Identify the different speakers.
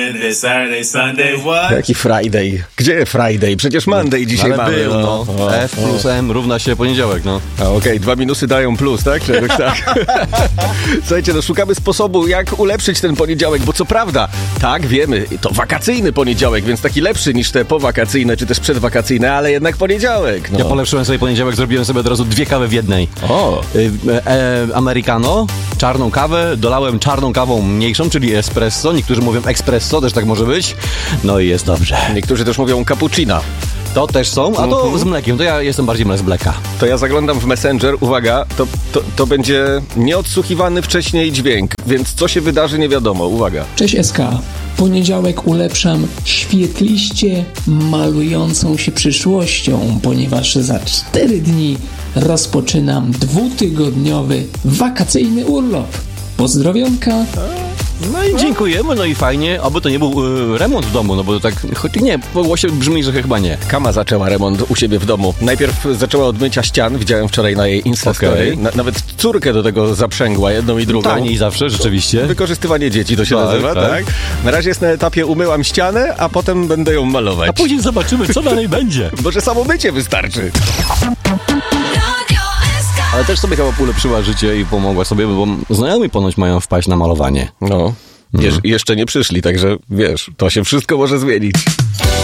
Speaker 1: Saturday, Sunday, what?
Speaker 2: Jaki Friday? Gdzie Friday? Przecież Monday dzisiaj
Speaker 3: ale
Speaker 2: mamy.
Speaker 3: był, no. F plus M równa się poniedziałek, no.
Speaker 2: A okej, 2 minusy dają plus, tak? Czy jakoś tak? Słuchajcie, no szukamy sposobu, jak ulepszyć ten poniedziałek, bo co prawda, tak, wiemy, to wakacyjny poniedziałek, więc taki lepszy niż te powakacyjne, czy też przedwakacyjne, ale jednak poniedziałek, no.
Speaker 3: Ja polepszyłem sobie poniedziałek, zrobiłem sobie od razu 2 kawy w jednej.
Speaker 2: O!
Speaker 3: Americano, czarną kawę, dolałem czarną kawą mniejszą, czyli espresso. Niektórzy mówią espresso, też tak może być. No i jest dobrze.
Speaker 2: Niektórzy też mówią cappuccina.
Speaker 3: To też są, a to z mlekiem. To ja jestem bardziej z mleka.
Speaker 2: To ja zaglądam w Messenger, uwaga, to będzie nieodsłuchiwany wcześniej dźwięk, więc co się wydarzy nie wiadomo, uwaga.
Speaker 4: Cześć SK. Poniedziałek ulepszam świetliście malującą się przyszłością, ponieważ za 4 dni rozpoczynam 2-tygodniowy wakacyjny urlop. Pozdrowionka.
Speaker 3: No i dziękujemy, no i fajnie. Oby to nie był remont w domu, no bo tak, choć nie, po głosie brzmi, że chyba nie.
Speaker 2: Kama zaczęła remont u siebie w domu. Najpierw zaczęła od mycia ścian, widziałem wczoraj na jej Instastory.
Speaker 3: Okej.
Speaker 2: Nawet córkę do tego zaprzęgła, jedną i drugą.
Speaker 3: Taniej zawsze, rzeczywiście.
Speaker 2: Wykorzystywanie dzieci to się
Speaker 3: Tak,
Speaker 2: nazywa,
Speaker 3: tak.
Speaker 2: tak? Na razie jest na etapie umyłam ścianę, a potem będę ją malować.
Speaker 3: A później zobaczymy, co dalej będzie.
Speaker 2: Może samo mycie wystarczy.
Speaker 3: Ale też sobie chyba ulepszyła życie i pomogła sobie, bo znajomi ponoć mają wpaść na malowanie.
Speaker 2: No, jeszcze nie przyszli, także wiesz, to się wszystko może zmienić.